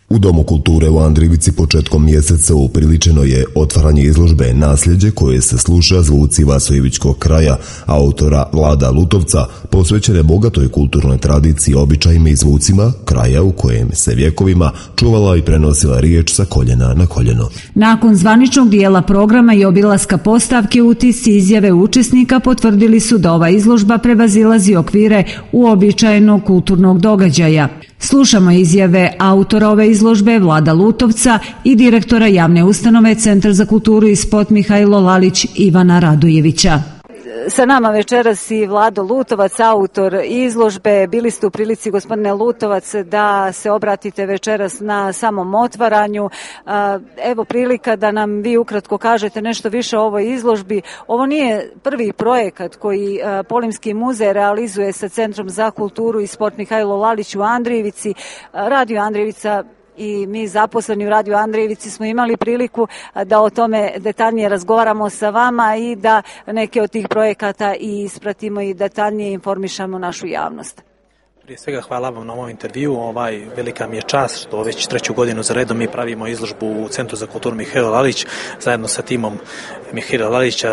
U Domu kulture u Andrijevici početkom mjeseca upriličeno je otvaranje izložbe Nasljeđe koje se sluša zvuci Vasojevićkog kraja autora Vlada Lutovca, posvećene bogatoj kulturnoj tradiciji, običajima i zvucima kraja u kojem se vjekovima čuvala i prenosila riječ sa koljena na koljeno. Nakon zvaničnog dijela programa i obilaska postavke, utisci i izjave učesnika potvrdili su da ova izložba prevazilazi okvire uobičajenog kulturnog događaja. Slušamo izjave autora ove izložbe Vlada Lutovca i direktora javne ustanove Centar za kulturu i sport Mihajlo Lalić Ivana Radojevića. Sa nama večeras i Vlado Lutovac, autor izložbe. Bili ste u prilici, gospodine Lutovac, da se obratite večeras na samom otvaranju. Evo prilika da nam vi ukratko kažete nešto više o ovoj izložbi. Ovo nije prvi projekat koji Polimski muzej realizuje sa Centrom za kulturu i sport Mihajlo Lalić u Andrijevici. Radio Andrijevica i mi zaposleni u Radio Andrijevici smo imali priliku da o tome detaljnije razgovaramo sa vama i da neke od tih projekata i ispratimo i detaljnije informišemo našu javnost. Prije svega hvala vam na ovom intervju. Velika mi je čast što već 3. godinu za redom mi pravimo izložbu u Centru za kulturu Mihajlo Lalić zajedno sa timom Mihajla Lalića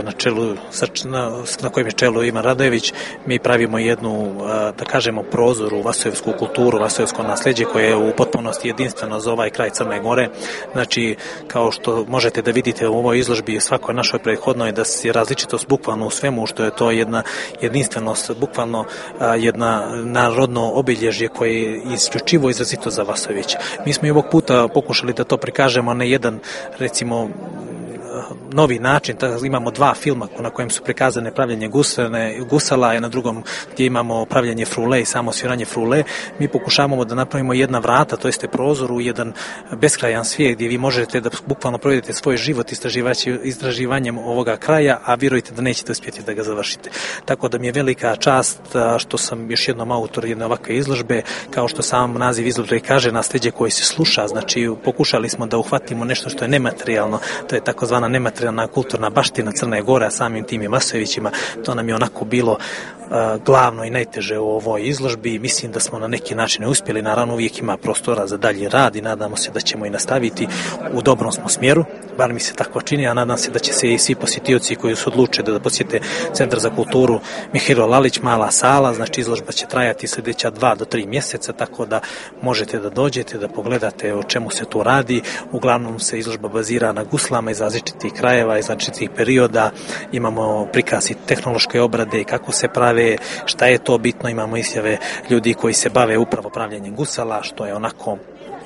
na kojem je čelu Ivan Radojević. Mi pravimo jednu, da kažemo, prozor u vasojevsku kulturu, vasojevsko nasljeđe koje je u potpunosti jedinstveno za ovaj kraj Crne Gore. Znači, kao što možete da vidite u ovoj izložbi, svakoj našoj prethodnoj, da je različitost bukvalno u svemu, što je to jedna jedinstvenost, bukvalno jedna narodno obilježje koje je isključivo izrazito za Vasojević. Mi smo i ovog puta pokušali da to prikažemo na jedan, recimo, novi način. Imamo 2 filma na kojem su prikazane pravljenje gusala i na drugom gdje imamo pravljenje frule i samo sviranje frule. Mi pokušavamo da napravimo jedna vrata, to jeste prozor u jedan beskrajan svijet gdje vi možete da bukvalno provedete svoj život istraživanjem ovoga kraja, a vjerujte da nećete uspjeti da ga završite. Tako da mi je velika čast što sam još jednom autor jedne ovakve izložbe, kao što sam naziv izložbe kaže, nasljeđe koje se sluša. Znači, pokušali smo da uhvatimo nešto što je nematerijalno, to je takozvana nematerijalna kulturna baština Crne Gore, a samim tim i Vasojevićima. To nam je onako bilo glavno i najteže u ovoj izložbi. Mislim da smo na neki način uspjeli. Naravno, uvijek ima prostora za dalji rad i nadamo se da ćemo i nastaviti. U dobrom smo smjeru, bar mi se tako čini, a nadam se da će se i svi posjetioci koji su odlučili da posjete Centar za kulturu Mihajlo Lalić, mala sala, znači izložba će trajati sljedeća 2 do 3 mjeseca, tako da možete da dođete, da pogledate o čemu se tu radi. Uglavnom se izložba bazira na guslama iz različitih krajeva, iz različitih perioda. Imamo prikaz i tehnološke obrade i kako se prave, šta je to bitno. Imamo izjave ljudi koji se bave upravo pravljenjem gusala, što je onako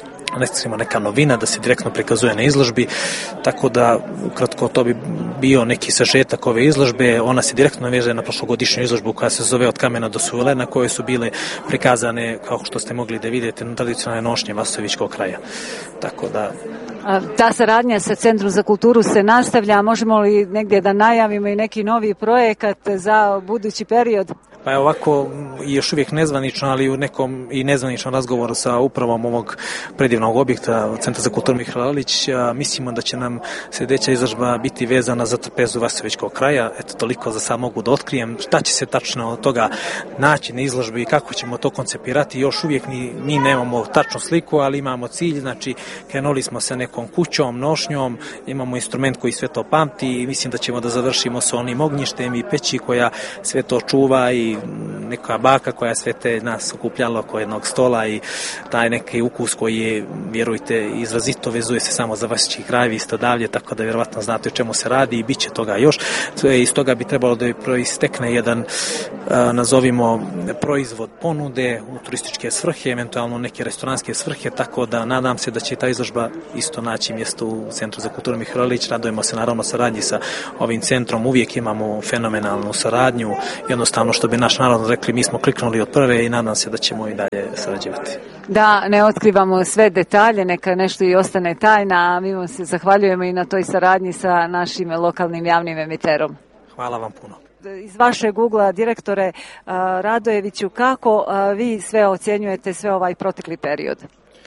neka novina da se direktno prikazuje na izložbi, tako da ukratko to bi bio neki sažetak ove izložbe. Ona se direktno veže na prošlogodišnju izložbu koja se zove Od kamena do sule, na kojoj su bile prikazane, kao što ste mogli da vidite, tradicionalne nošnje Vasojevićkog kraja. Tako da ta saradnja sa Centrom za kulturu se nastavlja. Možemo li negdje da najavimo i neki novi projekat za budući period? Pa je ovako još uvijek nezvanično, ali u nekom i nezvaničnom razgovoru sa upravom ovog predivnog objekta Centra za kulturu Mihajlo Lalić, mislimo da će nam sljedeća izložba biti vezana za trpezu Vasojevićkog kraja. Eto, toliko za sad mogu da otkrijem. Šta će se tačno od toga naći na izložbi i kako ćemo to koncipirati, još uvijek mi nemamo tačnu sliku, ali imamo cilj. Znači, krenuli smo sa nekom kućom, nošnjom, imamo instrument koji sve to pamti i mislim da ćemo da završimo sa onim ognjištem i peći koja sve to čuva i neka baka koja sve te nas okupljala oko jednog stola i taj neki ukus koji je, vjerujte, izrazito vezuje se samo za Vasojevićki kraj, isto davlje, tako da vjerovatno znate o čemu se radi i bit će toga još. Iz toga bi trebalo da proistekne jedan, nazovimo, proizvod ponude u turističke svrhe, eventualno neke restoranske svrhe, tako da nadam se da će ta izložba isto naći mjesto u Centru za kulturu Mihajlo Lalić. Radujemo se naravno saradnji sa ovim centrom, uvijek imamo fenomenalnu saradnju, jednostavno što bi naš narod rekli, mi smo kliknuli od prve i nadam se da ćemo i dalje sarađivati. Da ne otkrivamo sve detalje, neka nešto i ostane tajna, a mi vam se zahvaljujemo i na toj saradnji sa našim lokalnim javnim emiterom. Hvala vam puno. Iz vašeg ugla, direktore Radojeviću, kako vi sve ocjenjujete sve ovaj protekli period?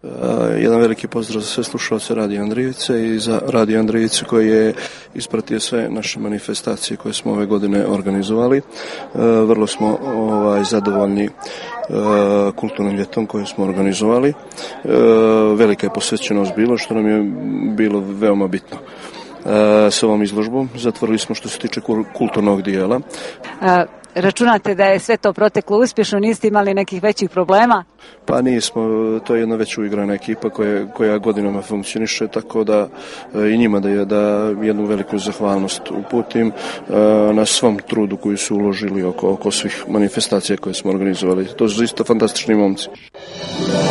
Jedan veliki pozdrav za sve slušalce Radio Andrijevice i za Radio Andrijevice koji je ispratio sve naše manifestacije koje smo ove godine organizovali. Vrlo smo zadovoljni kulturnim ljetom koje smo organizovali. Velika je posvećenost bilo, što nam je bilo veoma bitno. S ovom izložbom zatvorili smo što se tiče kulturnog dijela. Računate da je sve to proteklo uspješno, niste imali nekih većih problema? Pa nismo, to je jedna već uigrana ekipa koja godinama funkcioniše, tako da i njima da jednu veliku zahvalnost uputim na svom trudu koji su uložili oko svih manifestacija koje smo organizovali. To su isto fantastični momci.